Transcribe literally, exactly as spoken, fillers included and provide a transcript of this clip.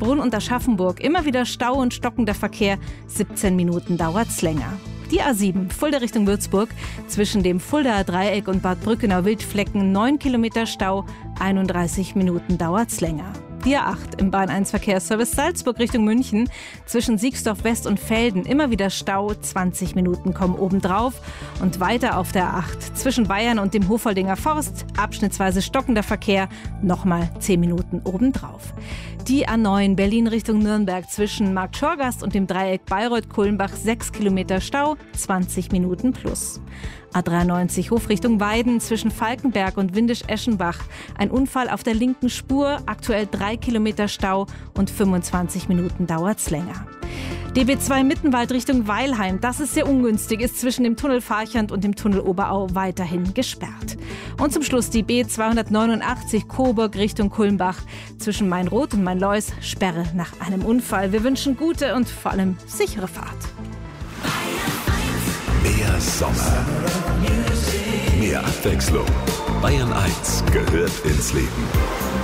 Marsbrunn und Aschaffenburg immer wieder Stau und stockender Verkehr. siebzehn Minuten dauert's länger. Die A sieben, Fulda Richtung Würzburg, zwischen dem Fuldaer Dreieck und Bad Brückenau-Wildflecken neun Kilometer Stau, einunddreißig Minuten dauert's länger. Die A acht im Bahn eins Verkehrsservice Salzburg Richtung München, zwischen Siegsdorf West und Velden immer wieder Stau, zwanzig Minuten kommen obendrauf. Und weiter auf der A acht, zwischen Bayern und dem Hofoldinger Forst, abschnittsweise stockender Verkehr, nochmal zehn Minuten obendrauf. Die A neun Berlin Richtung Nürnberg, zwischen Markt Schorgast und dem Dreieck Bayreuth-Kulmbach, sechs Kilometer Stau, zwanzig Minuten plus. A dreiundneunzig Hof Richtung Weiden, zwischen Falkenberg und Windisch-Eschenbach. Ein Unfall auf der linken Spur, aktuell drei Kilometer Stau und fünfundzwanzig Minuten dauert's länger. D B zwei Mittenwald Richtung Weilheim, das ist sehr ungünstig, ist zwischen dem Tunnel Farchand und dem Tunnel Oberau weiterhin gesperrt. Und zum Schluss die B zweihundertneunundachtzig Coburg Richtung Kulmbach, zwischen Mainroth und Mainleus, Sperre nach einem Unfall. Wir wünschen gute und vor allem sichere Fahrt. Mehr Sommer, mehr Abwechslung. Bayern eins gehört ins Leben.